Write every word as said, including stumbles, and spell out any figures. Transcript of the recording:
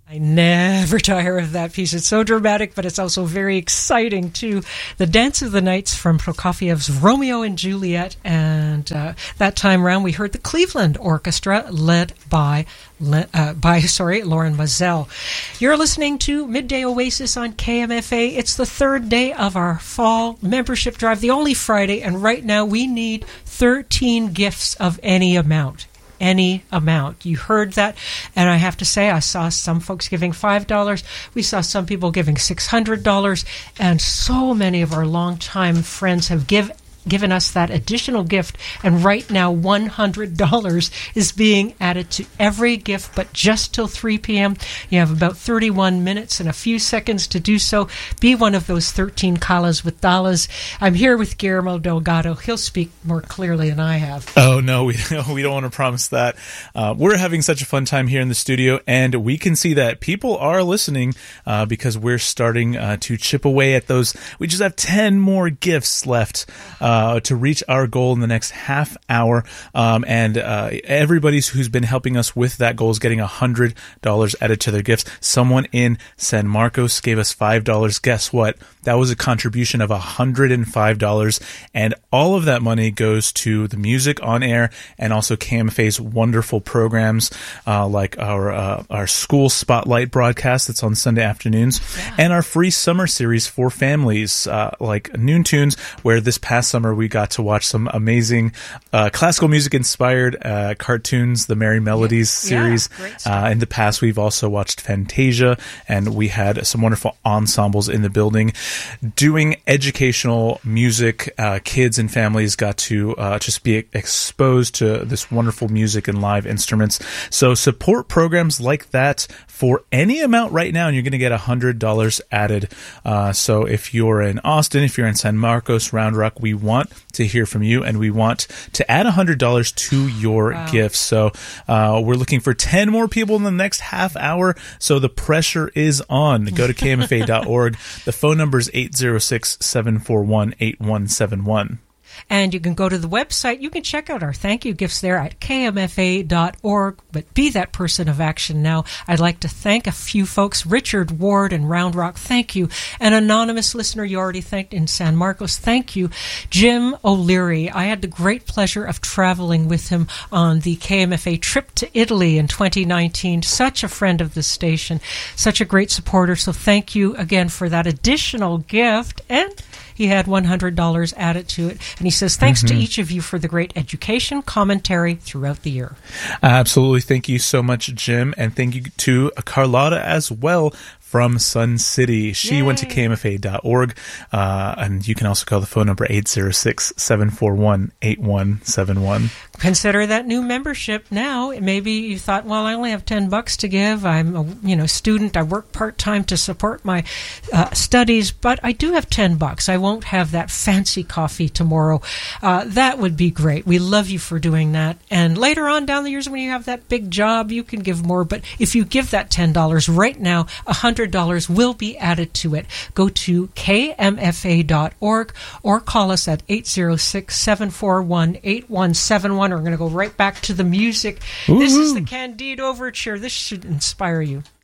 I never tire of that piece. It's so dramatic, but it's also very exciting, too. The Dance of the Nights from Prokofiev's Romeo and Juliet. And uh, that time around, we heard the Cleveland Orchestra led by, uh, by sorry, Lauren Mazel. You're listening to Midday Oasis on K M F A. It's the third day of our fall membership drive, the only Friday. And right now, we need thirteen gifts of any amount. Any amount. You heard that, and I have to say, I saw some folks giving five dollars. We saw some people giving six hundred dollars, and so many of our longtime friends have give, given us that additional gift, and right now one hundred dollars is being added to every gift, but just till three p.m. You have about thirty-one minutes and a few seconds to do so. Be one of those thirteen Kalas with Dallas. I'm here with Guillermo Delgado. He'll speak more clearly than I have. Oh, no, we, we don't want to promise that. Uh, we're having such a fun time here in the studio, and we can see that people are listening uh, because we're starting uh, to chip away at those. We just have ten more gifts left uh, to reach our goal in the next half hour, um, and uh, everybody who's been helping us with that goal is getting one hundred dollars added to their gifts. Someone in San Marcos gave us five dollars. Guess what? That was a contribution of one hundred five dollars, and all of that money goes to the music on air and also K M F A's wonderful programs uh, like our uh, our school spotlight broadcast that's on Sunday afternoons, yeah. and our free summer series for families uh, like Noon Tunes, where this past summer we got to watch some amazing uh, classical music inspired uh, cartoons, the Merry Melodies yeah. series. Yeah, uh, in the past, we've also watched Fantasia, and we had some wonderful ensembles in the building doing educational music. Uh, kids and families got to uh, just be exposed to this wonderful music and live instruments. So support programs like that for any amount right now, and you're going to get one hundred dollars added. Uh, so if you're in Austin, if you're in San Marcos, Round Rock, we want to hear from you, and we want to add one hundred dollars to your wow. gifts. So uh, we're looking for ten more people in the next half hour, so the pressure is on. Go to K M F A dot org. The phone number is eight zero six, seven four one, eight one seven one. And you can go to the website. You can check out our thank you gifts there at K M F A dot org. But be that person of action now. I'd like to thank a few folks. Richard Ward in Round Rock, thank you. An anonymous listener you already thanked in San Marcos, thank you. Jim O'Leary, I had the great pleasure of traveling with him on the K M F A trip to Italy in twenty nineteen. Such a friend of the station, such a great supporter. So thank you again for that additional gift. And he had one hundred dollars added to it. And he says, thanks mm-hmm. to each of you for the great education commentary throughout the year. Absolutely. Thank you so much, Jim. And thank you to Carlotta as well from Sun City. She Yay. went to K M F A dot org. Uh, and you can also call the phone number eight zero six, seven four one, eight one seven one. Consider that new membership now. Maybe you thought, well, I only have ten bucks to give. I'm a you know student. I work part-time to support my uh, studies, but I do have ten bucks. I won't have that fancy coffee tomorrow. Uh, that would be great. We love you for doing that. And later on down the years when you have that big job, you can give more. But if you give that ten dollars right now, one hundred dollars will be added to it. Go to K M F A dot org or call us at eight zero six, seven four one, eight one seven one. We're going to go right back to the music. Ooh. This is the Candide Overture. This should inspire you.